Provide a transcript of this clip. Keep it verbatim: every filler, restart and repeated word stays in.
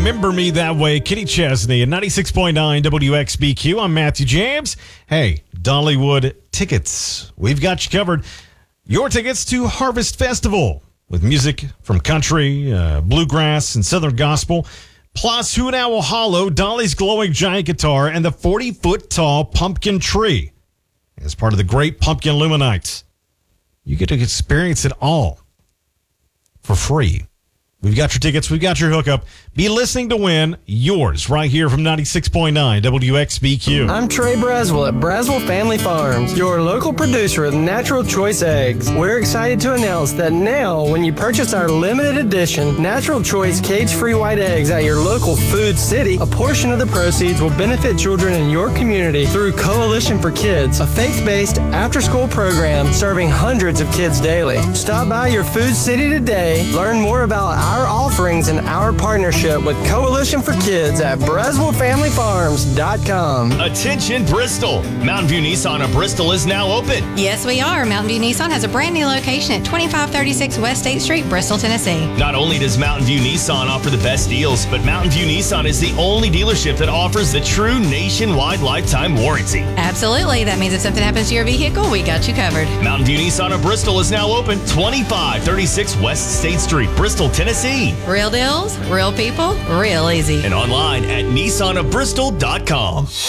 Remember Me That Way, Kenny Chesney at ninety-six point nine W X B Q. I'm Matthew James. Hey, Dollywood tickets. We've got you covered. Your tickets to Harvest Festival with music from country, uh, bluegrass, and southern gospel, plus Hoot Owl Hollow, Dolly's glowing giant guitar, and the forty-foot tall pumpkin tree. As part of the Great Pumpkin Luminites, you get to experience it all for free. We've got your tickets. We've got your hookup. Be listening to win yours right here from ninety-six point nine W X B Q. I'm Trey Braswell at Braswell Family Farms, your local producer of Natural Choice Eggs. We're excited to announce that now, when you purchase our limited edition Natural Choice cage-free white eggs at your local Food City, a portion of the proceeds will benefit children in your community through Coalition for Kids, a faith-based after-school program serving hundreds of kids daily. Stop by your Food City today. Learn more about our Our offerings and our partnership with Coalition for Kids at Braswell Family Farms dot com. Attention Bristol! Mountain View Nissan of Bristol is now open. Yes, we are. Mountain View Nissan has a brand new location at twenty-five thirty-six West State Street, Bristol, Tennessee. Not only does Mountain View Nissan offer the best deals, but Mountain View Nissan is the only dealership that offers the true nationwide lifetime warranty. Absolutely. That means if something happens to your vehicle, we got you covered. Mountain View Nissan of Bristol is now open, twenty-five thirty-six West State Street, Bristol, Tennessee. Real deals, real people, real easy. And online at Nissan of Bristol dot com.